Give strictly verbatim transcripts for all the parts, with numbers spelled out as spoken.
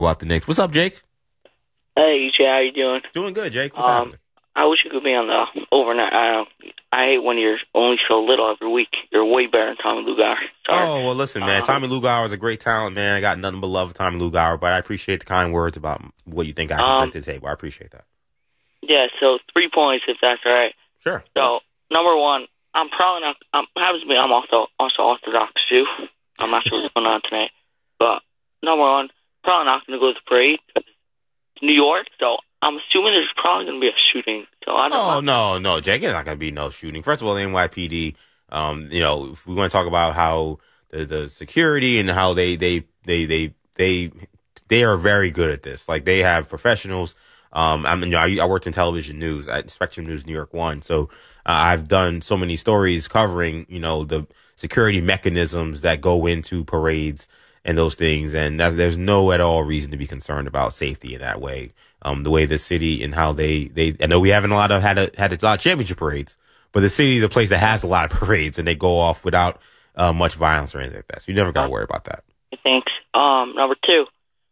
about the Knicks. What's up, Jake? Hey, Jay, how you doing? Doing good, Jake. What's um, happening? I wish you could be on the overnight. I don't. I hate when you're only so little every week. You're way better than Tommy Lugauer. Sorry. Oh, well, listen, man. Uh, Tommy Lugauer is a great talent, man. I got nothing but love for Tommy Lugauer, but I appreciate the kind words about what you think I can um, bring to the table. I appreciate that. Yeah, so three points, if that's all right. Sure. So, number one, I'm probably not. Um, happens to be, I'm also also Orthodox too. I'm not sure what's going on tonight, but number one, probably not going to go to the parade. It's New York, so I'm assuming there's probably going to be a shooting. So I don't Oh, know. no, no, Jake. There's not going to be no shooting. First of all, the N Y P D, um, you know, if we want to talk about how the, the security and how they, they, they, they, they, they are very good at this. Like, they have professionals. Um, I mean, you know, I, I worked in television news at Spectrum News New York One. So uh, I've done so many stories covering, you know, the security mechanisms that go into parades and those things. And that's, there's no at all reason to be concerned about safety in that way. Um, the way the city and how they, they, I know we haven't a lot of had a, had a lot of championship parades, but the city is a place that has a lot of parades and they go off without uh, much violence or anything like that. So you never got to worry about that. Thanks. Um, number two,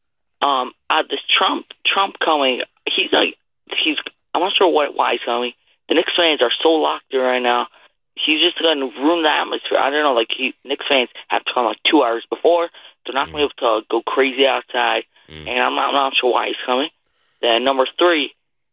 um, uh, this Trump, Trump coming, he's like, he's, I'm not sure what, why he's coming. The Knicks fans are so locked in right now. He's just going to ruin the atmosphere. I don't know, like, he, Knicks fans have to come like two hours before. They're not going to be able to go crazy outside. Mm. And I'm not, I'm not sure why he's coming. Then number three,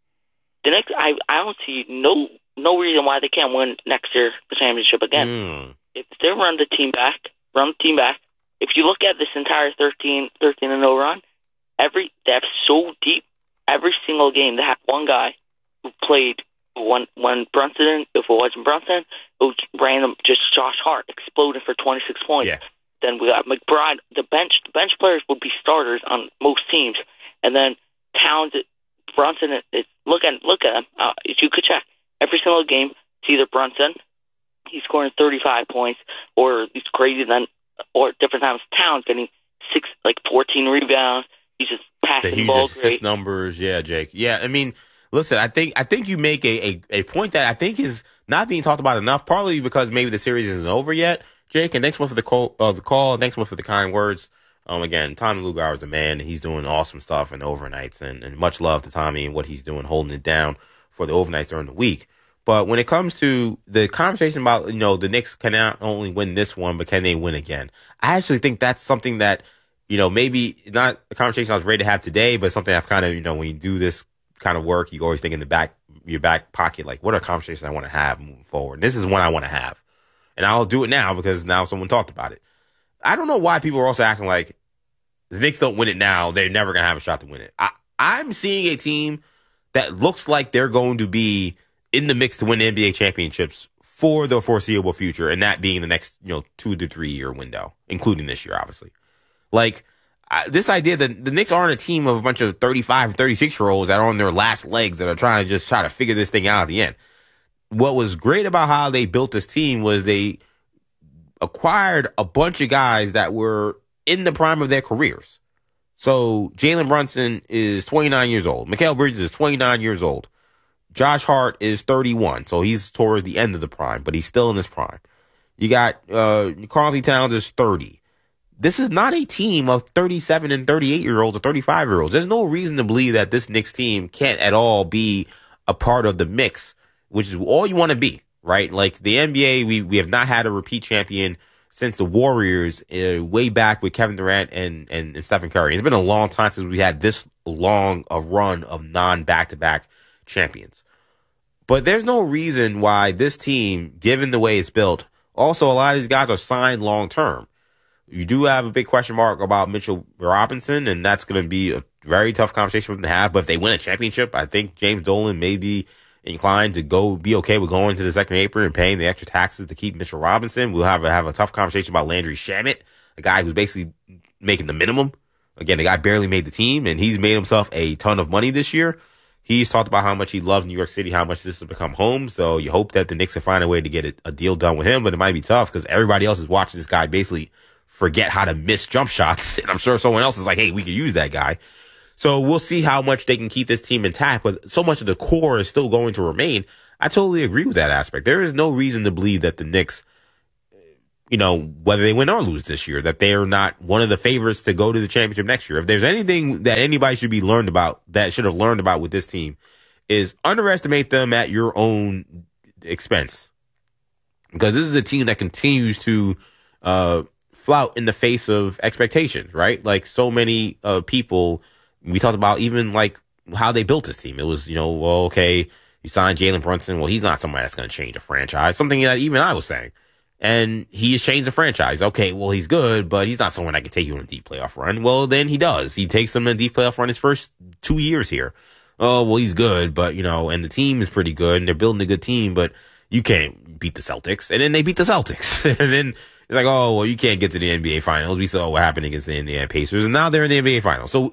the Knicks, I, I don't see no, no reason why they can't win next year, the championship again. Mm. If they run the team back, run the team back, if you look at this entire thirteen, thirteen and oh run, every, they have so deep, every single game, they have one guy who played when, when Brunson, if it wasn't Brunson, it was random, just Josh Hart exploded for twenty-six points. Yeah. Then we got McBride. The bench, the bench players would be starters on most teams. And then Towns, Brunson, it, it, look at look at him. Uh, if you could check every single game, it's either Brunson, he's scoring thirty-five points, or he's crazy then, or different times Towns getting six, like fourteen rebounds. He's just passing the, the ball assist great. numbers, yeah, Jake. Yeah, I mean, listen, I think I think you make a, a, a point that I think is not being talked about enough, partly because maybe the series isn't over yet, Jake. And thanks one for the call, uh, the call. Thanks one for the kind words. Um, again, Tommy Lugauer is the man. He's doing awesome stuff in overnights, and, and much love to Tommy and what he's doing, holding it down for the overnights during the week. But when it comes to the conversation about, you know, the Knicks can not only win this one, but can they win again? I actually think that's something that, you know, maybe not a conversation I was ready to have today, but something I've kind of, you know, when you do this kind of work, you always think in the back, your back pocket, like, what are conversations I want to have moving forward? This is one I want to have. And I'll do it now because now someone talked about it. I don't know why people are also acting like the Knicks don't win it now, they're never going to have a shot to win it. I, I'm seeing a team that looks like they're going to be in the mix to win N B A championships for the foreseeable future, and that being the next, you know, two to three year window, including this year, obviously. Like, I, this idea that the Knicks aren't a team of a bunch of thirty-five, thirty-six year olds that are on their last legs that are trying to just try to figure this thing out at the end. What was great about how they built this team was they acquired a bunch of guys that were in the prime of their careers. So Jalen Brunson is twenty-nine years old. Mikal Bridges is twenty-nine years old. Josh Hart is thirty-one. So he's towards the end of the prime, but he's still in his prime. You got, uh, Karl-Anthony Towns is thirty. This is not a team of thirty-seven and thirty-eight year olds or thirty-five year olds. There's no reason to believe that this Knicks team can't at all be a part of the mix, which is all you want to be, right? Like the N B A, we, we have not had a repeat champion since the Warriors, uh, way back with Kevin Durant and, and, and Stephen Curry. It's been a long time since we had this long a run of non back-to-back champions. But there's no reason why this team, given the way it's built, also a lot of these guys are signed long-term. You do have a big question mark about Mitchell Robinson, and that's going to be a very tough conversation for them to have. But if they win a championship, I think James Dolan may be inclined to go be okay with going to the second apron and paying the extra taxes to keep Mitchell Robinson. We'll have a, have a tough conversation about Landry Shamet, a guy who's basically making the minimum. Again, the guy barely made the team, and he's made himself a ton of money this year. He's talked about how much he loves New York City, how much this has become home. So you hope that the Knicks can find a way to get a, a deal done with him, but it might be tough because everybody else is watching this guy basically forget how to miss jump shots. And I'm sure someone else is like, hey, we could use that guy. So we'll see how much they can keep this team intact, but so much of the core is still going to remain. I totally agree with that aspect. There is no reason to believe that the Knicks you know, whether they win or lose this year, that they are not one of the favorites to go to the championship next year. If there's anything that anybody should be learned about, that should have learned about with this team, is underestimate them at your own expense. Because this is a team that continues to uh, flout in the face of expectations, right? Like so many uh, people, we talked about even like how they built this team. It was, you know, well, okay, you signed Jalen Brunson. Well, he's not somebody that's going to change a franchise. Something that even I was saying. And he has changed the franchise. Okay, well, he's good, but he's not someone that can take you on a deep playoff run. Well, then he does. He takes them in a deep playoff run his first two years here. Oh, well, he's good, but, you know, and the team is pretty good, and they're building a good team, but you can't beat the Celtics. And then they beat the Celtics. And then it's like, oh, well, you can't get to the N B A Finals. We saw what happened against the Indiana Pacers, and now they're in the N B A Finals. So,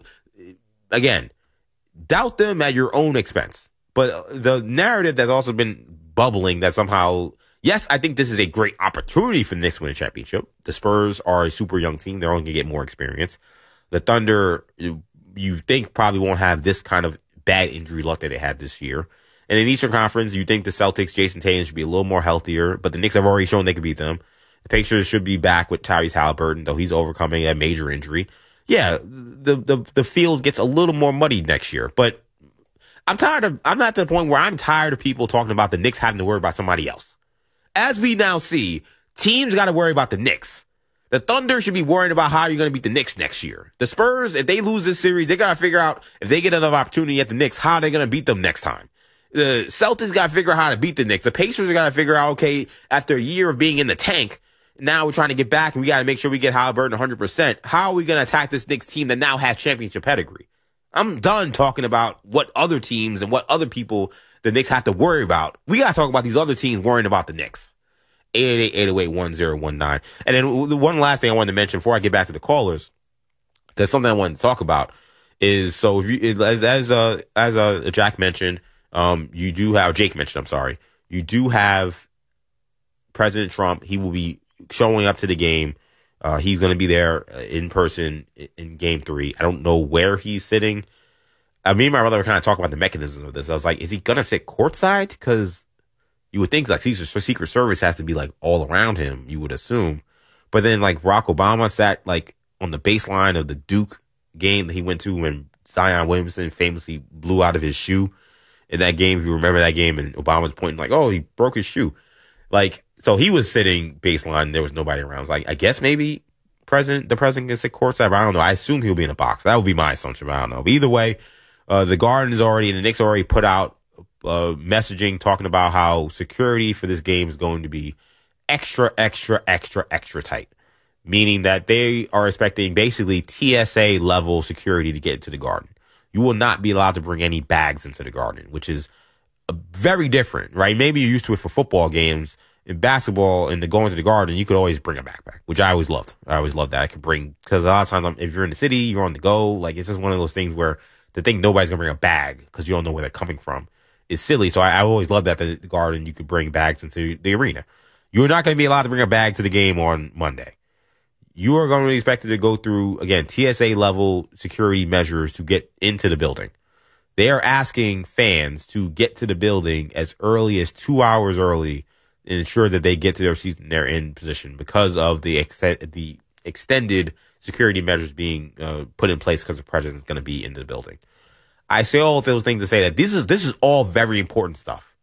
again, doubt them at your own expense. But the narrative that's also been bubbling that somehow, yes, I think this is a great opportunity for the Knicks to win a championship. The Spurs are a super young team. They're only going to get more experience. The Thunder, you think, probably won't have this kind of bad injury luck that they had this year. And in the Eastern Conference, you think the Celtics, Jason Tatum should be a little more healthier, but the Knicks have already shown they can beat them. The Pacers should be back with Tyrese Halliburton, though he's overcoming a major injury. Yeah, the, the, the field gets a little more muddy next year, but I'm tired of, I'm not to the point where I'm tired of people talking about the Knicks having to worry about somebody else. As we now see, teams got to worry about the Knicks. The Thunder should be worrying about how you're going to beat the Knicks next year. The Spurs, if they lose this series, they got to figure out if they get another opportunity at the Knicks, how are they going to beat them next time? The Celtics got to figure out how to beat the Knicks. The Pacers got to figure out, okay, after a year of being in the tank, now we're trying to get back and we got to make sure we get Halliburton one hundred percent. How are we going to attack this Knicks team that now has championship pedigree? I'm done talking about what other teams and what other people the Knicks have to worry about. We got to talk about these other teams worrying about the Knicks. eight eight eight, eight oh eight, one oh one nine. And then the one last thing I wanted to mention before I get back to the callers, because something I wanted to talk about is, so if you, as, as, uh, as, uh, Jack mentioned, um, you do have, Jake mentioned, I'm sorry, you do have President Trump. He will be showing up to the game. Uh, he's going to be there in person in game three. I don't know where he's sitting. Uh, me and my brother were kind of talking about the mechanism of this. I was like, is he going to sit courtside? Because you would think like Secret Service has to be like all around him, you would assume. But then like Barack Obama sat like on the baseline of the Duke game that he went to when Zion Williamson famously blew out of his shoe in that game. If you remember that game, and Obama's pointing like, oh, he broke his shoe. Like, so he was sitting baseline and there was nobody around. I was like, I guess maybe president, the president can sit courtside, but I don't know. I assume he'll be in a box. That would be my assumption, but I don't know. But either way, uh, the Garden is already, and the Knicks already put out Uh, messaging talking about how security for this game is going to be extra, extra, extra, extra tight. Meaning that they are expecting basically T S A level security to get into the Garden. You will not be allowed to bring any bags into the Garden, which is uh, very different, right? Maybe you're used to it for football games. In basketball, and to go into the Garden, you could always bring a backpack, which I always loved. I always loved that. I could bring, because a lot of times I'm, if you're in the city, you're on the go. Like, it's just one of those things where to think nobody's going to bring a bag because you don't know where they're coming from is silly. So I, I always loved that the Garden, you could bring bags into the arena. You're not going to be allowed to bring a bag to the game on Monday. You are going to be expected to go through, again, T S A level security measures to get into the building. They are asking fans to get to the building as early as two hours early and ensure that they get to their seats and they're in position because of the ex- the extended security measures being uh, put in place because the president's going to be in the building. I say all of those things to say that this is this is all very important stuff.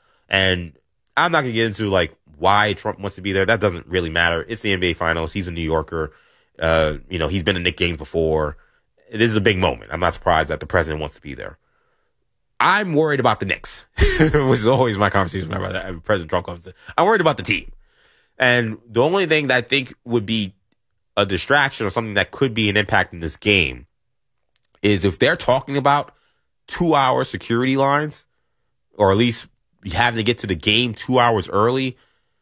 And I'm not going to get into like why Trump wants to be there. That doesn't really matter. It's the N B A Finals. He's a New Yorker. Uh, you know, he's been in Knicks games before. This is a big moment. I'm not surprised that the president wants to be there. I'm worried about the Knicks, which is always my conversation whenever President Trump comes in. I'm worried about the team. And the only thing that I think would be a distraction or something that could be an impact in this game is if they're talking about two hour security lines, or at least having to get to the game two hours early,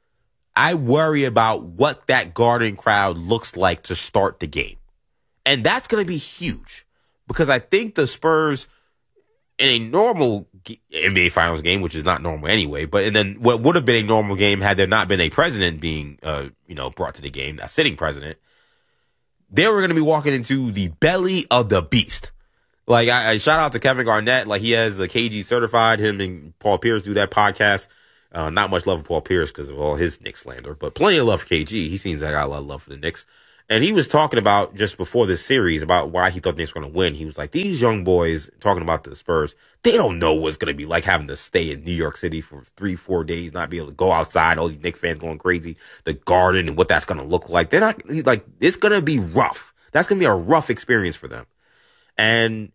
I worry about what that Garden crowd looks like to start the game. And that's going to be huge because I think the Spurs in a normal N B A Finals game, which is not normal anyway, but and then what would have been a normal game had there not been a president being, uh, you know, brought to the game, a sitting president, they were going to be walking into the belly of the beast. Like, I, I shout out to Kevin Garnett. Like, he has the K G certified. Him and Paul Pierce do that podcast. Uh, not much love for Paul Pierce because of all his Knicks slander, but plenty of love for K G. He seems like I got a lot of love for the Knicks. And he was talking about just before this series about why he thought the Knicks were going to win. He was like, these young boys, talking about the Spurs, they don't know what's going to be like having to stay in New York City for three, four days, not be able to go outside, all these Knicks fans going crazy, the Garden and what that's going to look like. They're not, like, it's going to be rough. That's going to be a rough experience for them. And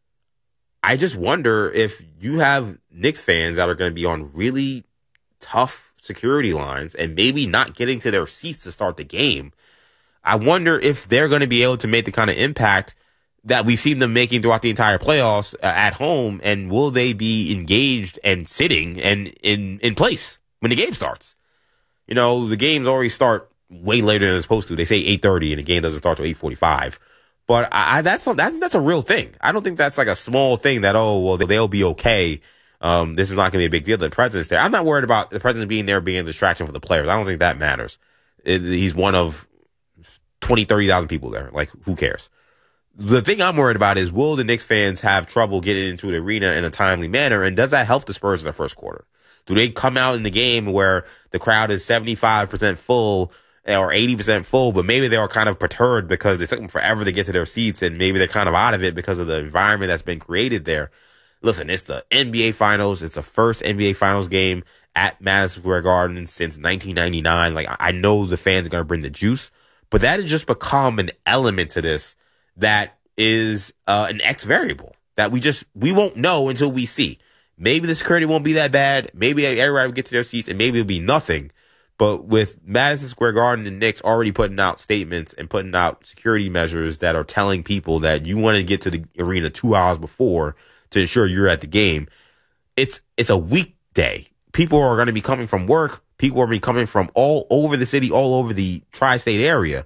I just wonder if you have Knicks fans that are going to be on really tough security lines and maybe not getting to their seats to start the game. I wonder if they're going to be able to make the kind of impact that we've seen them making throughout the entire playoffs uh, at home, and will they be engaged and sitting and in, in place when the game starts? You know, the games already start way later than they're supposed to. They say eight thirty, and the game doesn't start till eight forty-five. But I, I, that's that, that's a real thing. I don't think that's like a small thing that, oh, well, they'll be okay. Um, this is not going to be a big deal. The president's there. I'm not worried about the president being there being a distraction for the players. I don't think that matters. It, he's one of twenty, thirty thousand people there. Like, who cares? The thing I'm worried about is, will the Knicks fans have trouble getting into the arena in a timely manner? And does that help the Spurs in the first quarter? Do they come out in the game where the crowd is seventy-five percent full or eighty percent full, but maybe they are kind of perturbed because it took them forever to get to their seats, and maybe they're kind of out of it because of the environment that's been created there? Listen, it's the N B A Finals. It's the first N B A Finals game at Madison Square Garden since nineteen ninety-nine. Like, I know the fans are going to bring the juice, but that has just become an element to this that is uh, an X variable that we just, we won't know until we see. Maybe the security won't be that bad. Maybe everybody will get to their seats, and maybe it'll be nothing. But with Madison Square Garden and Knicks already putting out statements and putting out security measures that are telling people that you want to get to the arena two hours before to ensure you're at the game, it's it's a weekday. People are going to be coming from work. People are going to be coming from all over the city, all over the tri-state area.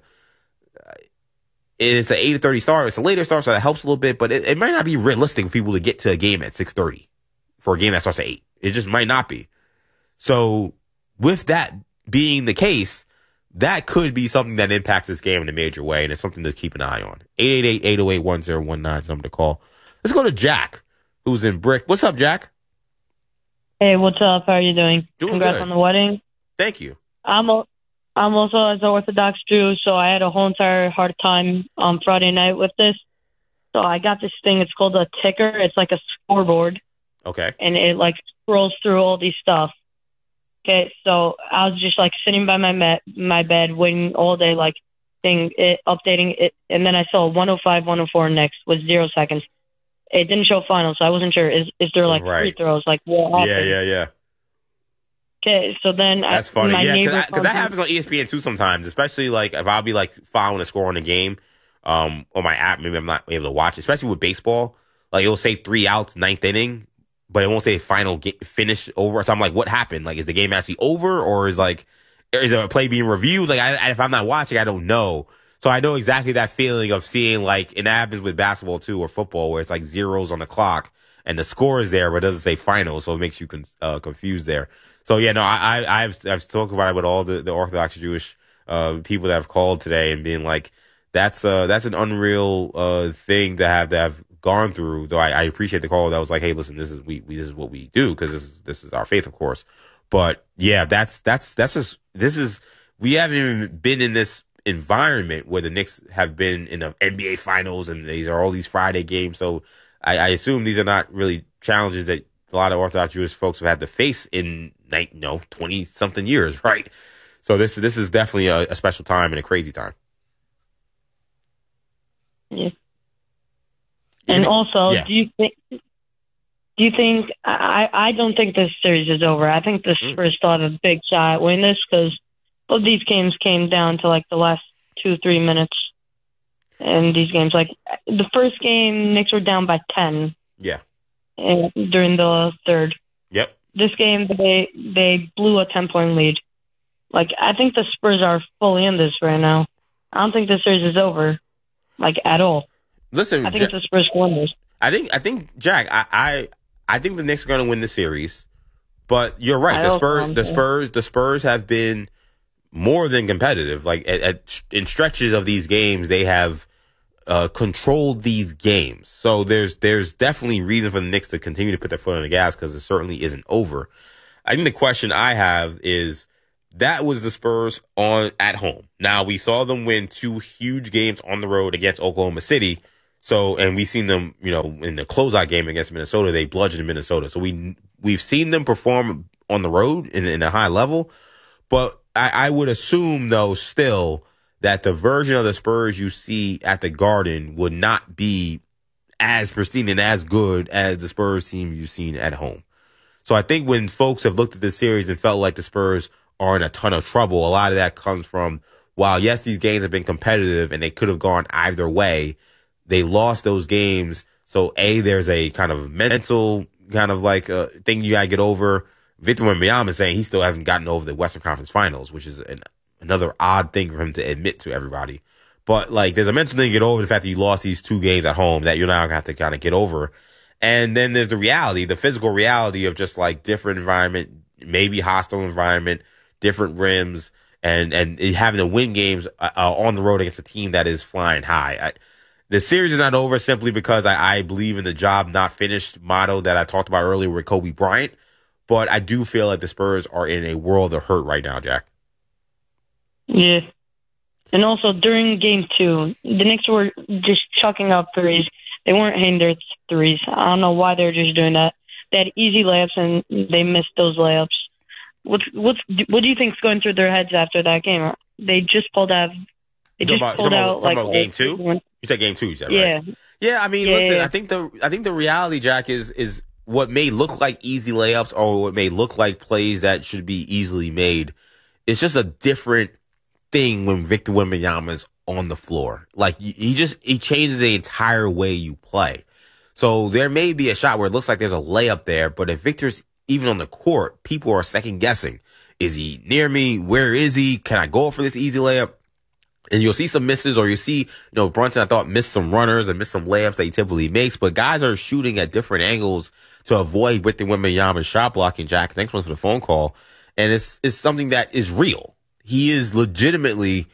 It's an eight thirty start. It's a later start, so that helps a little bit, but it, it might not be realistic for people to get to a game at six thirty for a game that starts at eight. It just might not be. So with that being the case, that could be something that impacts this game in a major way, and it's something to keep an eye on. eight eight eight, eight oh eight, one oh one nine is number to call. Let's go to Jack, who's in Brick. What's up, Jack? Hey, what's up? How are you doing? Doing Congrats good. on the wedding. Thank you. I'm a, I'm also as an Orthodox Jew, so I had a whole entire hard time on Friday night with this. So I got this thing. It's called a ticker. It's like a scoreboard, Okay. and it like scrolls through all these stuff. Okay, so I was just like sitting by my met, my bed, waiting all day, like thing it updating it, and then I saw one oh five, one oh four next with zero seconds. It didn't show final, so I wasn't sure. Is is there like Right. free throws? Like what Yeah, happened? yeah, yeah. Okay, so then That's I, funny. my Yeah, neighbor because comes that in- happens on E S P N too sometimes, especially like if I'll be like following a score on the game um, on my app. Maybe I'm not able to watch it, especially with baseball. Like, it'll say three outs, ninth inning, but it won't say final ga- finish over. So I'm like, what happened? Like, is the game actually over, or is like, is there a play being reviewed? Like, I, if I'm not watching, I don't know. So I know exactly that feeling of seeing, like, and that happens with basketball too, or football, where it's like zeros on the clock and the score is there, but it doesn't say final, so it makes you con- uh, confused there. So yeah, no, I, I, I've, I've talked about it with all the, the Orthodox Jewish, uh, people that have called today and being like, that's, uh, that's an unreal, uh, thing to have, to have gone through. Though I, I appreciate the call that was like, hey, listen, this is, we, we this is what we do, because this is, this is our faith, of course. But yeah, that's, that's, that's just, this is, we haven't even been in this environment where the Knicks have been in the N B A Finals, and these are all these Friday games. So I, I assume these are not really challenges that a lot of Orthodox Jewish folks have had to face in, you know, twenty something years, right? So this this is definitely a, a special time and a crazy time. Yeah. And also, Yeah. do you think? Do you think? I I don't think this series is over. I think the Mm. Spurs still have a big shot at winning this, because both these games came down to like the last two three minutes. And these games, like the first game, Knicks were down by ten. Yeah. And during the third. Yep. This game, they they blew a ten point lead. Like, I think the Spurs are fully in this right now. I don't think this series is over, like, at all. Listen, I think Ja- the Spurs win this. I think I think Jack, I I, I think the Knicks are going to win the series, but you're right. I The hope Spurs, so, the too. Spurs, the Spurs have been more than competitive. Like at, at in stretches of these games, they have uh, controlled these games. So there's there's definitely reason for the Knicks to continue to put their foot on the gas, because it certainly isn't over. I think the question I have is that was the Spurs on at home. Now we saw them win two huge games on the road against Oklahoma City. So, and we've seen them, you know, in the closeout game against Minnesota, they bludgeoned Minnesota. So we, we've seen them perform on the road in, in a high level. But I, I would assume though still that the version of the Spurs you see at the Garden would not be as pristine and as good as the Spurs team you've seen at home. So I think when folks have looked at this series and felt like the Spurs are in a ton of trouble, a lot of that comes from, while yes, these games have been competitive and they could have gone either way, they lost those games. So A, there's a kind of mental kind of like uh, thing you gotta get over. Victor Wembanyama is saying he still hasn't gotten over the Western Conference Finals, which is an, another odd thing for him to admit to everybody. But like, there's a mental thing to get over the fact that you lost these two games at home that you're now gonna have to kind of get over. And then there's the reality, the physical reality of just like different environment, maybe hostile environment, different rims, and and having to win games uh, on the road against a team that is flying high. I, the series is not over simply because I, I believe in the job not finished motto that I talked about earlier with Kobe Bryant. But I do feel like the Spurs are in a world of hurt right now, Jack. Yeah. And also during game two, the Knicks were just chucking up threes. They weren't hitting their threes. I don't know why they're just doing that. They had easy layups and they missed those layups. What's what's what do you think's going through their heads after that game? They just pulled out. They just about, pulled out about, like about game two. One. You said game two, you said, yeah. right? Yeah. I mean, yeah, listen. yeah. I think the I think the reality, Jack, is is what may look like easy layups or what may look like plays that should be easily made. It's just a different thing when Victor Wembanyama is on the floor. Like he just he changes the entire way you play. So there may be a shot where it looks like there's a layup there, but if Victor's even on the court, people are second guessing. Is he near me? Where is he? Can I go for this easy layup? And you'll see some misses, or you see, you know, Brunson, I thought, missed some runners and missed some layups that he typically makes, but guys are shooting at different angles to avoid Victor Wembanyama's shot blocking. Jack, thanks for the phone call. And it's, it's something that is real. He is legitimately,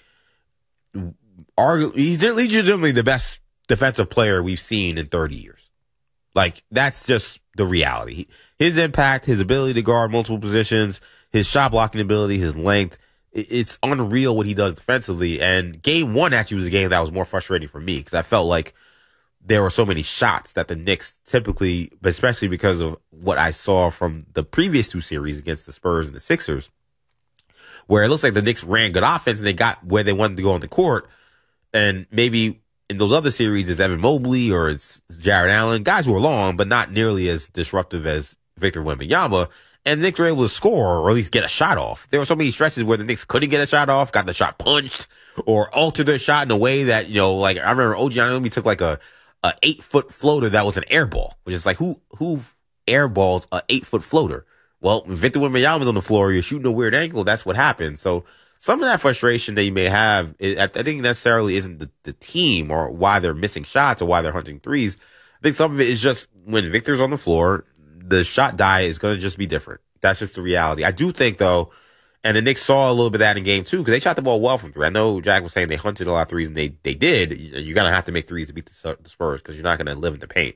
argu- he's legitimately the best defensive player we've seen in thirty years. Like, that's just the reality. He, his impact, his ability to guard multiple positions, his shot blocking ability, his length, it, it's unreal what he does defensively. And game one actually was a game that was more frustrating for me because I felt like there were so many shots that the Knicks typically, but especially because of what I saw from the previous two series against the Spurs and the Sixers, where it looks like the Knicks ran good offense and they got where they wanted to go on the court. And maybe in those other series, it's Evan Mobley or it's Jared Allen, guys who are long, but not nearly as disruptive as Victor Wembanyama. And the Knicks were able to score or at least get a shot off. There were so many stretches where the Knicks couldn't get a shot off, got the shot punched, or altered their shot in a way that, you know, like I remember O G Anunoby took like a, a eight foot floater that was an air ball, which is like who, who airballs a eight foot floater? Well, when Victor Wembanyama's on the floor, you're shooting a weird angle. That's what happens. So some of that frustration that you may have, I think necessarily isn't the, the team or why they're missing shots or why they're hunting threes. I think some of it is just when Victor's on the floor, the shot diet is going to just be different. That's just the reality. I do think, though, and the Knicks saw a little bit of that in game two because they shot the ball well from three. I know Jack was saying they hunted a lot of threes, and they, they did. You're going to have to make threes to beat the, the Spurs because you're not going to live in the paint.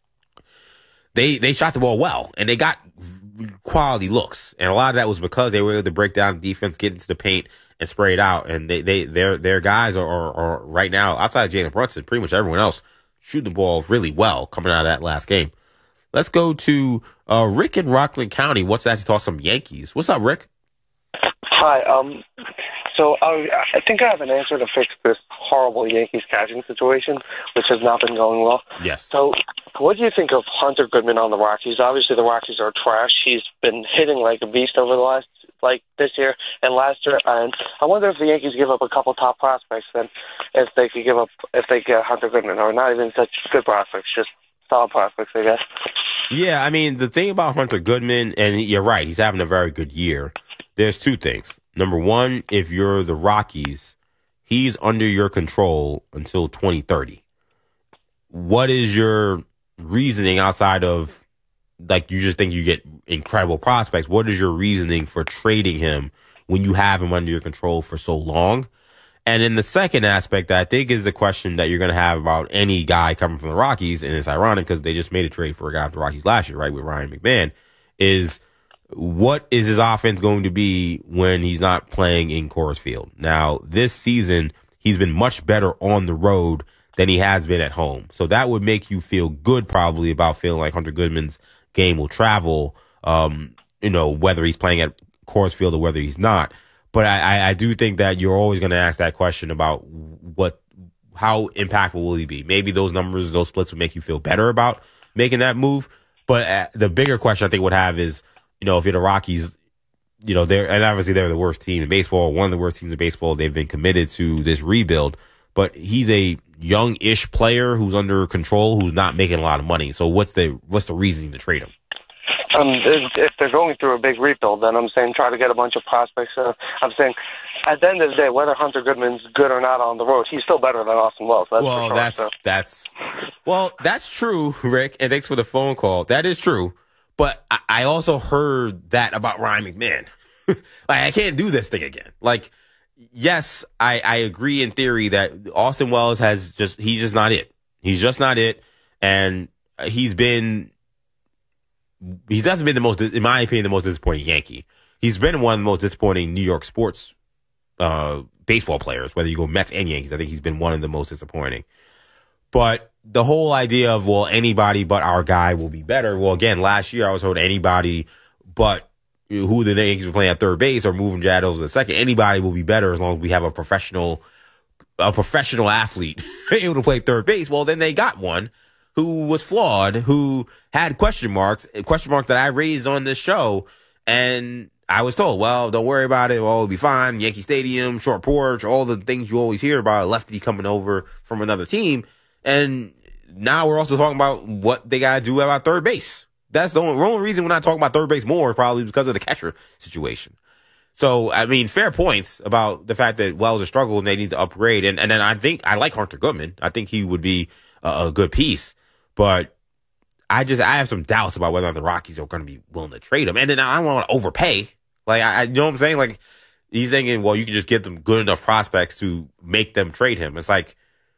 They they shot the ball well, and they got quality looks. And a lot of that was because they were able to break down the defense, get into the paint, and spray it out. And they, they their their guys are, are, are right now, outside of Jalen Brunson, pretty much everyone else shooting the ball really well coming out of that last game. Let's go to uh, Rick in Rockland County. What's that to talk some Yankees? What's up, Rick? Hi. Um. So I, I think I have an answer to fix this horrible Yankees catching situation, which has not been going well. Yes. So what do you think of Hunter Goodman on the Rockies? Obviously, the Rockies are trash. He's been hitting like a beast over the last, like this year and last year. And I wonder if the Yankees give up a couple top prospects, then if they could give up, if they get Hunter Goodman, or not even such good prospects, just solid prospects, I guess. Yeah, I mean, the thing about Hunter Goodman, and you're right, he's having a very good year. There's two things. Number one, if you're the Rockies, he's under your control until twenty thirty. What is your reasoning outside of, like, you just think you get incredible prospects? What is your reasoning for trading him when you have him under your control for so long? And then the second aspect that I think is the question that you're going to have about any guy coming from the Rockies, and it's ironic because they just made a trade for a guy from the Rockies last year, right, with Ryan McMahon, is what is his offense going to be when he's not playing in Coors Field? Now, this season, he's been much better on the road than he has been at home. So that would make you feel good probably about feeling like Hunter Goodman's game will travel, um, you know, whether he's playing at Coors Field or whether he's not. But I, I, I do think that you're always going to ask that question about what, how impactful will he be? Maybe those numbers, those splits would make you feel better about making that move. But uh, the bigger question I think would have is, you know, if you're the Rockies, you know, they're, and obviously they're the worst team in baseball, one of the worst teams in baseball. They've been committed to this rebuild, but he's a young-ish player who's under control, who's not making a lot of money. So what's the, what's the reasoning to trade him? Um, if, if they're going through a big rebuild, then I'm saying try to get a bunch of prospects. Uh, I'm saying at the end of the day, whether Hunter Goodman's good or not on the road, he's still better than Austin Wells. That's well, for sure, that's so. that's well, that's true, Rick. And thanks for the phone call. That is true. But I, I also heard that about Ryan McMahon. Like, I can't do this thing again. Like, yes, I, I agree in theory that Austin Wells has just he's just not it. He's just not it, and he's been. He's definitely been the most, in my opinion, the most disappointing Yankee. He's been one of the most disappointing New York sports uh, baseball players, whether you go Mets and Yankees. I think he's been one of the most disappointing. But the whole idea of, well, anybody but our guy will be better. Well, again, last year I was told anybody but who the Yankees were playing at third base or moving Jados at second, anybody will be better as long as we have a professional, a professional athlete able to play third base. Well, then they got one who was flawed, who had question marks, question marks that I raised on this show. And I was told, well, don't worry about it. Well, it'll be fine. Yankee Stadium, short porch, all the things you always hear about a lefty coming over from another team. And now we're also talking about what they got to do about third base. That's the only, the only reason we're not talking about third base more is probably because of the catcher situation. So, I mean, fair points about the fact that Wells is struggling and they need to upgrade. And, and then I think I like Hunter Goodman. I think he would be a, a good piece. But I just, I have some doubts about whether or not the Rockies are going to be willing to trade him. And then I don't want to overpay. Like, I, you know what I'm saying? Like, he's thinking, well, you can just get them good enough prospects to make them trade him. It's like,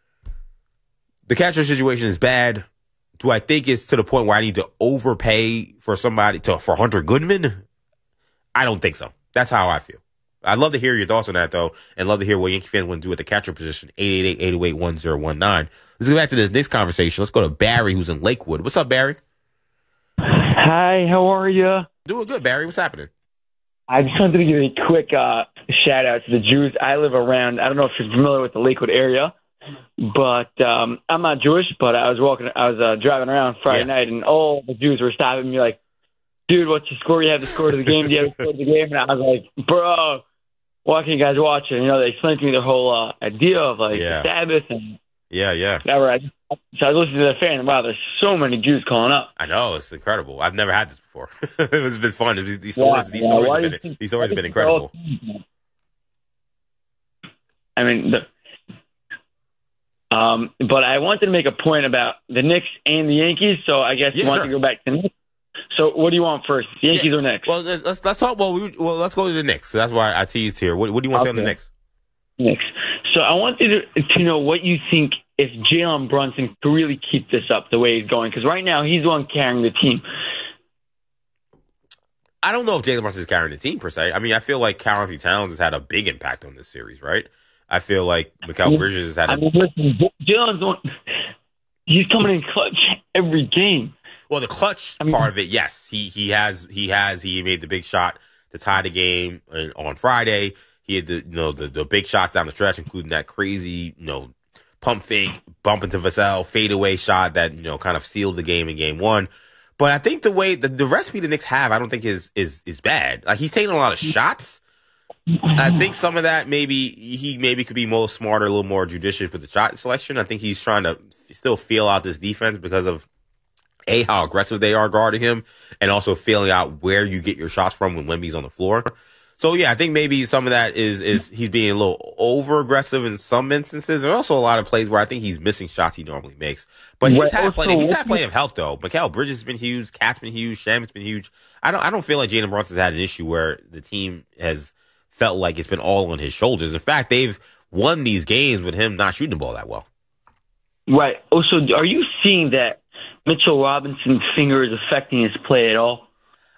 the catcher situation is bad. Do I think it's to the point where I need to overpay for somebody to, for Hunter Goodman? I don't think so. That's how I feel. I'd love to hear your thoughts on that, though, and love to hear what Yankee fans want to do at the catcher position. eight eight eight, eight oh eight, one oh one nine. Let's go back to this next conversation. Let's go to Barry, who's in Lakewood. What's up, Barry? Hi, how are you? Doing good, Barry. What's happening? I just wanted to give a quick uh, shout-out to the Jews. I live around, I don't know if you're familiar with the Lakewood area, but um, I'm not Jewish, but I was walking, I was uh, driving around Friday yeah. night, and all the Jews were stopping me like, dude, what's the score? You have the score to the game? Do you have the score to the game? And I was like, bro, why can't you guys watch it? You know, they explained to me the whole uh, idea of, like, yeah. the Sabbath and yeah, yeah. whatever. I, so I was listening to the fan, and wow, there's so many Jews calling up. I know, it's incredible. I've never had this before. It's been fun. These stories, yeah, these, yeah, stories have been, think, these stories have been incredible. I mean, the, um, but I wanted to make a point about the Knicks and the Yankees, so I guess yeah, you want sure. to go back to the Knicks. So what do you want first, the Yankees yeah. or Knicks? Well, let's let's talk. Well, we, well, let's go to the Knicks. So that's why I teased here. What, what do you want okay. to say on the Knicks? Knicks. So I wanted to, to know what you think if Jalen Brunson could really keep this up the way he's going, because right now he's the one carrying the team. I don't know if Jalen Brunson is carrying the team per se. I mean, I feel like Karl-Anthony Towns has had a big impact on this series, right? I feel like Mikal Bridges has had. A, I mean, listen, Jalen's one. He's coming in clutch every game. Well, the clutch I mean, part of it, yes, he he has he has he made the big shot to tie the game on Friday. He had the you know the, the big shots down the stretch, including that crazy you know pump fake bump into Vassell fadeaway shot that you know kind of sealed the game in game one. But I think the way the, the recipe the Knicks have, I don't think is is is bad. Like he's taking a lot of shots. I think some of that maybe he maybe could be more smarter, a little more judicious with the shot selection. I think he's trying to still feel out this defense because of A, how aggressive they are guarding him, and also feeling out where you get your shots from when Wemby's on the floor. So yeah, I think maybe some of that is is he's being a little over aggressive in some instances. There's also a lot of plays where I think he's missing shots he normally makes. But he's well, had plenty. He's had plenty of help though. Mikal Bridges has been huge. Cat's been huge. Sham's been huge. I don't. I don't feel like Jalen Brunson's had an issue where the team has felt like it's been all on his shoulders. In fact, they've won these games with him not shooting the ball that well. Right. Also, are you seeing that Mitchell Robinson's finger is affecting his play at all?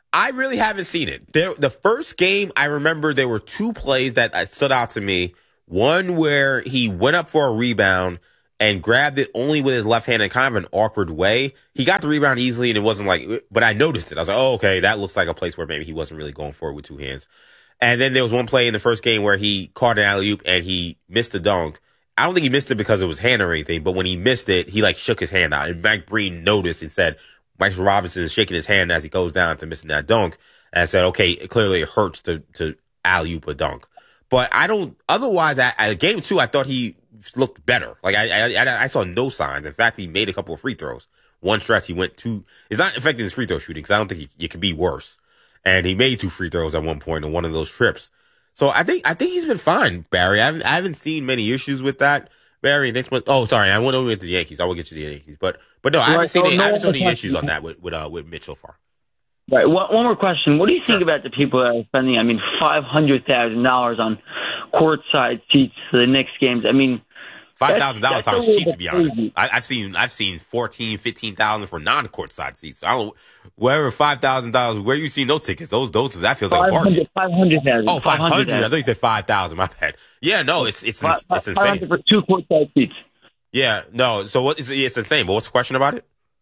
I really haven't seen it. There, the first game, I remember there were two plays that stood out to me. One where he went up for a rebound and grabbed it only with his left hand in kind of an awkward way. He got the rebound easily, and it wasn't like, but I noticed it. I was like, oh, okay, that looks like a place where maybe he wasn't really going for it with two hands. And then there was one play in the first game where he caught an alley-oop and he missed the dunk. I don't think he missed it because it was hand or anything, but when he missed it, he like shook his hand out. And Mike Breen noticed and said, Michael Robinson is shaking his hand as he goes down to missing that dunk, and said, okay, clearly it hurts to, to alley-oop a dunk. But I don't, otherwise, at, at game two, I thought he looked better. Like, I, I, I saw no signs. In fact, he made a couple of free throws. One stretch, he went two, it's not affecting his free throw shooting, because I don't think he, it could be worse. And he made two free throws at one point in one of those trips. So I think, I think he's been fine, Barry. I haven't, I haven't seen many issues with that. Barry, next one, oh, sorry, I went over to the Yankees. I will get to the Yankees. But, but no, I haven't seen any, I haven't seen any issues on that with, with, uh, with Mitch so far. Right. One, one more question. What do you think Sure. about the people that are spending, I mean, five hundred thousand dollars on courtside seats for the Knicks games? I mean, Five thousand dollars that's- sounds that's a cheap, little to be bit honest. crazy. I, I've seen I've seen fourteen, fifteen thousand for non-courtside seats. So I don't wherever five thousand dollars. Where you seen those tickets? Those those that feels like a bargain. five hundred thousand. Oh, five hundred. I thought you said five thousand. My bad. Yeah, no, it's it's it's, it's five hundred insane. for two courtside seats. Yeah, no. So what? It's, it's insane. But what's the question about it?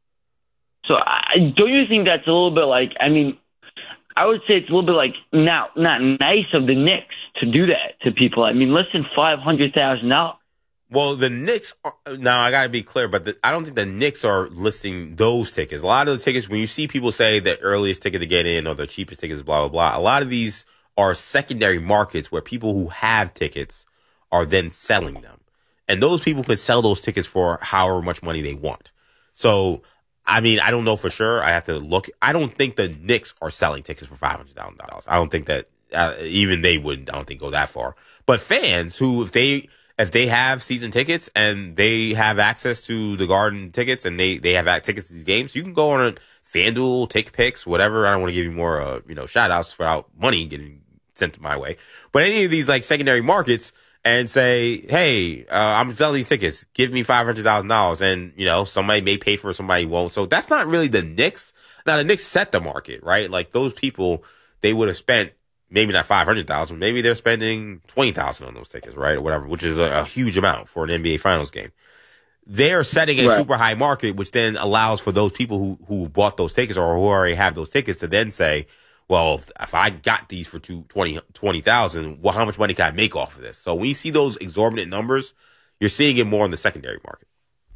So I, don't you think that's a little bit like? I mean, I would say it's a little bit like not not nice of the Knicks to do that to people. I mean, less than five hundred thousand dollars. Well, the Knicks are, now I got to be clear, but the, I don't think the Knicks are listing those tickets. A lot of the tickets, when you see people say the earliest ticket to get in or the cheapest tickets, blah, blah, blah, a lot of these are secondary markets where people who have tickets are then selling them. And those people can sell those tickets for however much money they want. So, I mean, I don't know for sure. I have to look. I don't think the Knicks are selling tickets for five hundred thousand dollars. I don't think that uh, even they wouldn't, I don't think, go that far. But fans who, if they, If they have season tickets and they have access to the Garden tickets and they, they have tickets to these games, you can go on a FanDuel, Take Picks, whatever. I don't want to give you more, uh, you know, shout outs without money getting sent to my way. But any of these like secondary markets and say, hey, uh, I'm selling these tickets. Give me five hundred thousand dollars. And, you know, somebody may pay for it, somebody won't. So that's not really the Knicks. Now the Knicks set the market, right? Like those people, they would have spent maybe not five hundred thousand, maybe they're spending twenty thousand on those tickets, right? Or whatever, which is a, a huge amount for an N B A Finals game. They're setting a Right. super high market, which then allows for those people who, who bought those tickets or who already have those tickets to then say, well, if, if I got these for two, twenty, twenty thousand, well, how much money can I make off of this? So when you see those exorbitant numbers, you're seeing it more in the secondary market.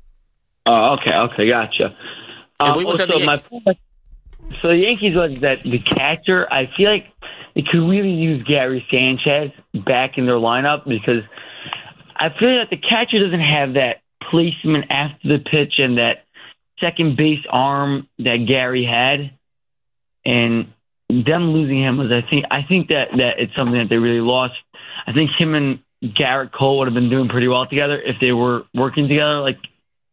Oh, okay, okay, gotcha. And Um, we was also, at the my Yankees. point, so the Yankees was that the catcher. I feel like they could really use Gary Sanchez back in their lineup because I feel that the catcher doesn't have that placement after the pitch and that second base arm that Gary had, and them losing him was I think I think that that it's something that they really lost. I think him and Garrett Cole would have been doing pretty well together if they were working together. Like,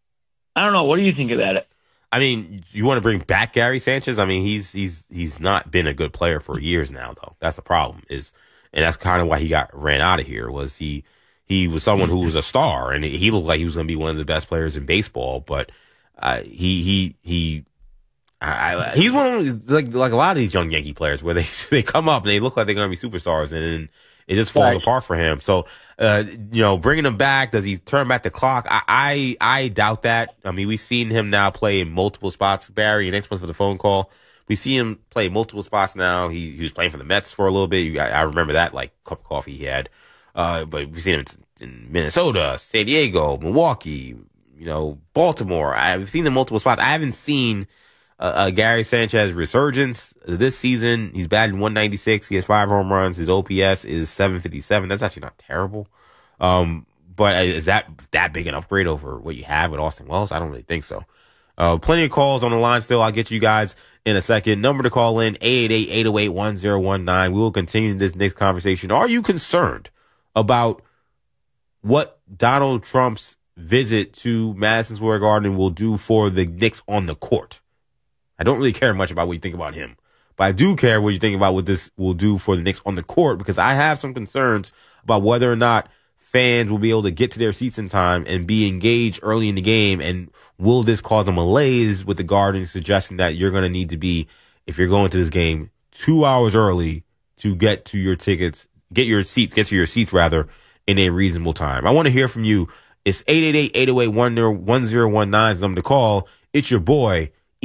I don't know. What do you think about it? I mean, you want to bring back Gary Sanchez? I mean, he's he's he's not been a good player for years now, though. That's the problem. Is and that's kind of why he got ran out of here. Was he he was someone who was a star, and he looked like he was going to be one of the best players in baseball. But uh, he he he. I, I, he's one of those, like like a lot of these young Yankee players where they they come up and they look like they're going to be superstars, and then it just falls Right. apart for him. So, uh, you know, bringing him back, does he turn back the clock? I, I, I doubt that. I mean, we've seen him now play in multiple spots. Barry, thanks much for the phone call. We see him play multiple spots now. He, he was playing for the Mets for a little bit. I, I remember that, like, cup of coffee he had. Uh, but we've seen him in Minnesota, San Diego, Milwaukee, you know, Baltimore. I've seen him in multiple spots. I haven't seen Uh, uh, Gary Sanchez resurgence this season. He's batting one ninety-six. He has five home runs. His O P S is seven fifty-seven. That's actually not terrible. Um, but is that that big an upgrade over what you have with Austin Wells? I don't really think so. Uh, plenty of calls on the line still. I'll get you guys in a second. Number to call in, eight eight eight, eight oh eight, one oh one nine. We will continue this next conversation. Are you concerned about what Donald Trump's visit to Madison Square Garden will do for the Knicks on the court? I don't really care much about what you think about him, but I do care what you think about what this will do for the Knicks on the court, because I have some concerns about whether or not fans will be able to get to their seats in time and be engaged early in the game. And will this cause a malaise with the Garden, suggesting that you're going to need to be if you're going to this game two hours early to get to your tickets, get your seats, get to your seats rather in a reasonable time. I want to hear from you. It's eight eight eight, eight oh eight, one oh one nine is the number to call. It's your boy,